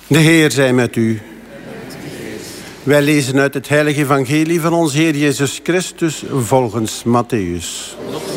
De Heer zij met u. Wij lezen uit het heilige evangelie van onze Heer Jezus Christus volgens Mattheüs.